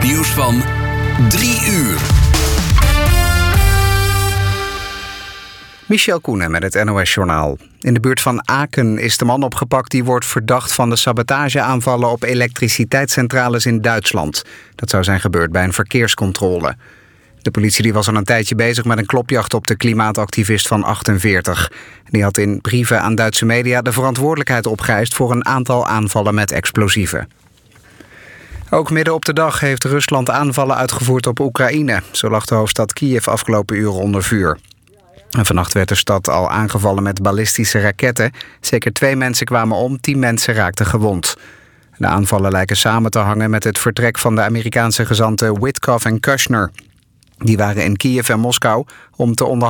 Nieuws van 3 uur. Michel Koenen met het NOS-journaal. In de buurt van Aken is de man opgepakt die wordt verdacht van de sabotageaanvallen op elektriciteitscentrales in Duitsland. Dat zou zijn gebeurd bij een verkeerscontrole. De politie was al een tijdje bezig met een klopjacht op de klimaatactivist van 48. Die had in brieven aan Duitse media de verantwoordelijkheid opgeëist voor een aantal aanvallen met explosieven. Ook midden op de dag heeft Rusland aanvallen uitgevoerd op Oekraïne. Zo lag de hoofdstad Kiev afgelopen uren onder vuur. En vannacht werd de stad al aangevallen met ballistische raketten. Zeker 2 mensen kwamen om, 10 mensen raakten gewond. De aanvallen lijken samen te hangen met het vertrek van de Amerikaanse gezanten Witkoff en Kushner. Die waren in Kiev en Moskou om te onderhandelen